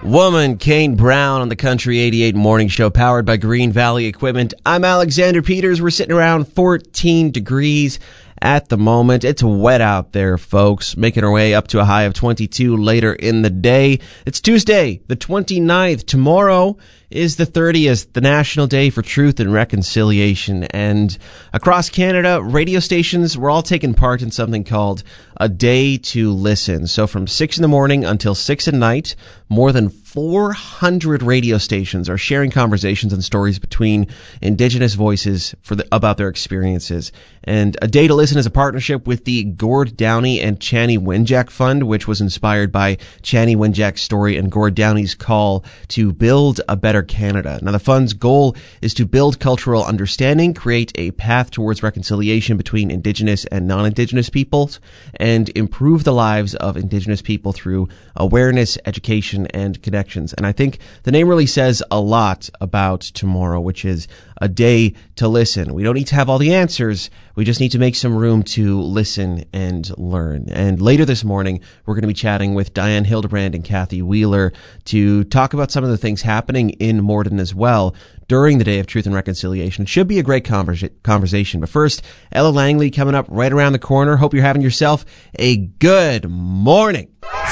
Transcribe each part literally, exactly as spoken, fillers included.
Woman, Kane Brown on the Country eighty-eight Morning Show, powered by Green Valley Equipment. I'm Alexander Peters. We're sitting around fourteen degrees at the moment. It's wet out there, folks, making our way up to a high of twenty-two later in the day. It's Tuesday, the twenty-ninth. Tomorrow is the thirtieth, the National Day for Truth and Reconciliation. And across Canada, radio stations were all taking part in something called A Day to Listen. So from six in the morning until six at night, more than four hundred radio stations are sharing conversations and stories between Indigenous voices for the, about their experiences. And A Day to Listen is a partnership with the Gord Downie and Chanie Wenjack Fund, which was inspired by Chanie Wenjack's story and Gord Downie's call to build a better Canada. Now, the fund's goal is to build cultural understanding, create a path towards reconciliation between Indigenous and non-Indigenous peoples, and improve the lives of Indigenous people through awareness, education, and connections. And I think the name really says a lot about tomorrow, which is a day to listen. We don't need to have all the answers. We just need to make some room to listen and learn. And later this morning, we're going to be chatting with Diane Hildebrand and Kathy Wheeler to talk about some of the things happening in Morden as well during the Day of Truth and Reconciliation. It should be a great conversa- conversation. But first, Ella Langley coming up right around the corner. Hope you're having yourself a good morning.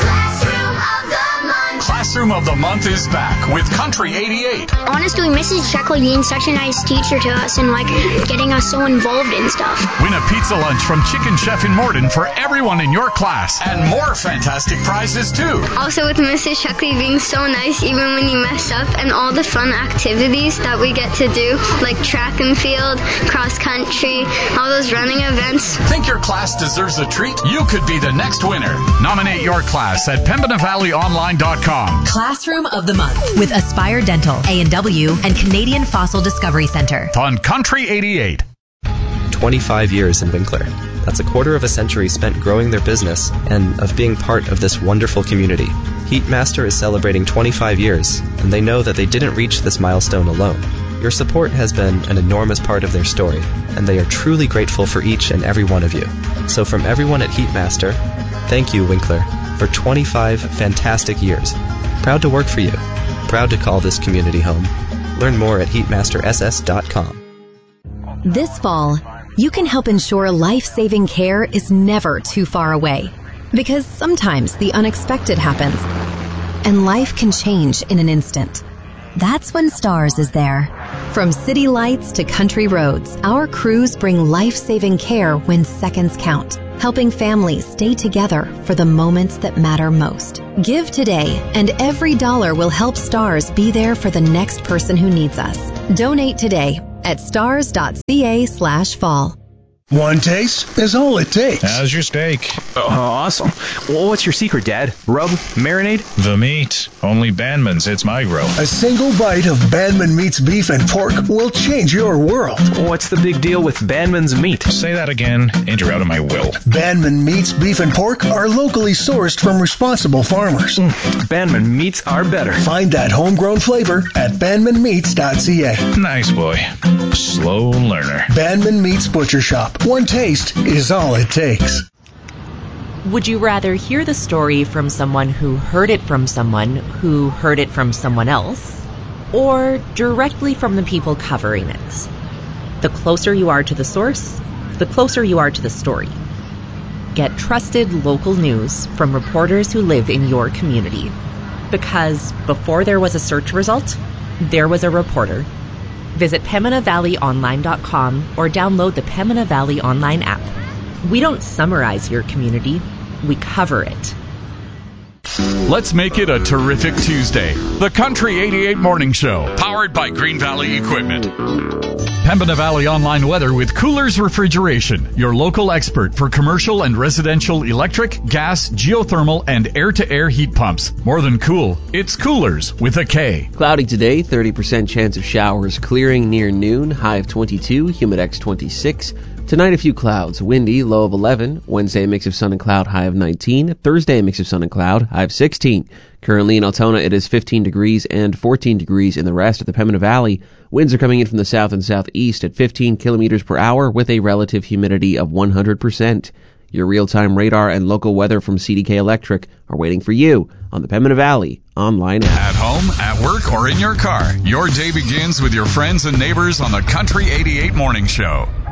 Classroom of the Month is back with Country eighty-eight. Honestly, Missus Sheckler being such a nice teacher to us and like getting us so involved in stuff. Win a pizza lunch from Chicken Chef in Morden for everyone in your class and more fantastic prizes too. Also with Missus Sheckler being so nice even when you mess up, and all the fun activities that we get to do, like track and field, cross country, all those running events. Think your class deserves a treat? You could be the next winner. Nominate your class at pembina valley online dot com. Classroom of the Month with Aspire Dental, A and W, and Canadian Fossil Discovery Center. On Country eighty-eight. twenty-five years in Winkler. That's a quarter of a century spent growing their business and of being part of this wonderful community. Heatmaster is celebrating twenty-five years, and they know that they didn't reach this milestone alone. Your support has been an enormous part of their story, and they are truly grateful for each and every one of you. So from everyone at Heatmaster, thank you, Winkler, for twenty-five fantastic years. Proud to work for you. Proud to call this community home. Learn more at heatmaster s s dot com. This fall, you can help ensure life-saving care is never too far away. Because sometimes the unexpected happens, and life can change in an instant. That's when STARS is there. From city lights to country roads, our crews bring life-saving care when seconds count, helping families stay together for the moments that matter most. Give today, and every dollar will help STARS be there for the next person who needs us. Donate today at stars dot c a slash fall. One taste is all it takes. How's your steak? Oh, awesome. Well, what's your secret, Dad? Rub? Marinade? The meat. Only Bandman's hits my grill. A single bite of Bandman Meat's beef and pork will change your world. What's the big deal with Bandman's meat? Say that again, and you're out of my will. Bandman Meat's beef and pork are locally sourced from responsible farmers. Mm, Bandman Meats are better. Find that homegrown flavor at bandman meats dot c a. Nice boy. Slow learner. Bandman Meats Butcher Shop. One taste is all it takes. Would you rather hear the story from someone who heard it from someone who heard it from someone else, or directly from the people covering it? The closer you are to the source, the closer you are to the story. Get trusted local news from reporters who live in your community. Because before there was a search result, there was a reporter. Visit pembina valley online dot com or download the Pembina Valley Online app. We don't summarize your community, we cover it. Let's make it a terrific Tuesday. The Country eighty-eight Morning Show, powered by Green Valley Equipment. Pembina Valley Online Weather with Coolers Refrigeration, your local expert for commercial and residential electric, gas, geothermal, and air-to-air heat pumps. More than cool, it's Coolers with a K. Cloudy today, thirty percent chance of showers, clearing near noon, high of twenty-two, humidex twenty-six. Tonight, a few clouds, windy, low of eleven. Wednesday, a mix of sun and cloud, high of nineteen. Thursday, a mix of sun and cloud, high of sixteen. Currently in Altona, it is fifteen degrees and fourteen degrees in the rest of the Pembina Valley. Winds are coming in from the south and southeast at fifteen kilometers per hour with a relative humidity of one hundred percent. Your real-time radar and local weather from C D K Electric are waiting for you on the Pembina Valley online app. At home, at work, or in your car, your day begins with your friends and neighbors on the Country eighty-eight Morning Show.